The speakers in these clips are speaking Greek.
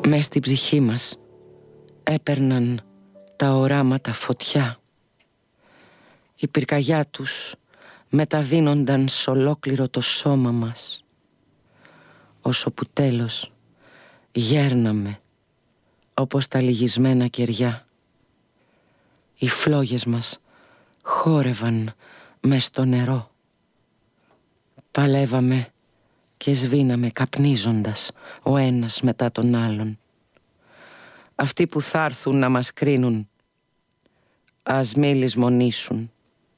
Μες στην ψυχή μας έπαιρναν τα οράματα φωτιά. Η πυρκαγιά τους μεταδίνονταν σ' ολόκληρο το σώμα μας, όσο που τέλος γέρναμε όπως τα λυγισμένα κεριά. Οι φλόγες μας χόρευαν μες στο νερό. Παλεύαμε και σβήναμε καπνίζοντας ο ένας μετά τον άλλον. Αυτοί που θα έρθουν να μας κρίνουν, ας μη λησμονήσουν.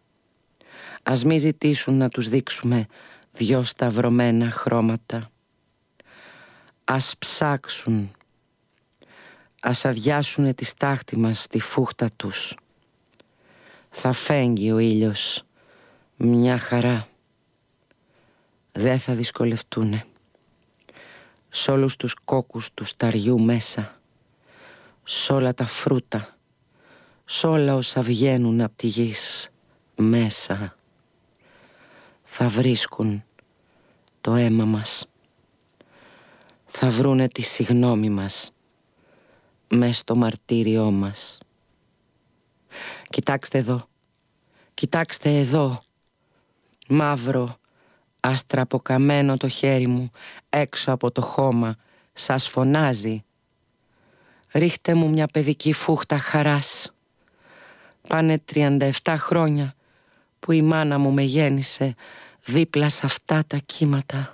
Ας μη ζητήσουν να τους δείξουμε δυο σταυρωμένα χρώματα. Ας ψάξουν, ας αδειάσουνε τη στάχτη μας στη φούχτα τους. Θα φέγγει ο ήλιος μια χαρά. Δεν θα δυσκολευτούνε. Σ' όλους τους κόκκους του σταριού μέσα, σ' όλα τα φρούτα, σ' όλα όσα βγαίνουν απ' τη γης μέσα, θα βρίσκουν το αίμα μας. Θα βρούνε τη συγνώμη μας μες στο μαρτύριό μας. Κοιτάξτε εδώ, κοιτάξτε εδώ, μαύρο, αστραποκαμένο το χέρι μου έξω από το χώμα, σας φωνάζει. Ρίχτε μου μια παιδική φούχτα χαράς. Πάνε 37 χρόνια που η μάνα μου με γέννησε δίπλα σε αυτά τα κύματα,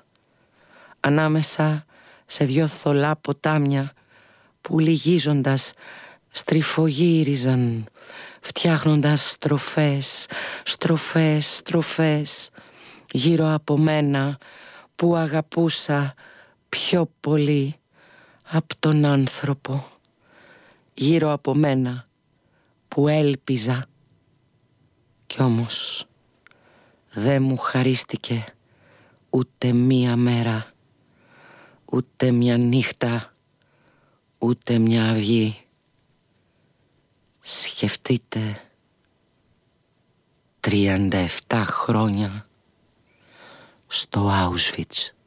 ανάμεσα σε δυο θολά ποτάμια που λυγίζοντας στριφογύριζαν, φτιάχνοντας στροφές, στροφές, στροφές γύρω από μένα που αγαπούσα πιο πολύ από τον άνθρωπο, γύρω από μένα που έλπιζα, κι όμως δεν μου χαρίστηκε ούτε μία μέρα, ούτε μια νύχτα, ούτε μια αυγή. Σκεφτείτε, 37 χρόνια στο Auschwitz.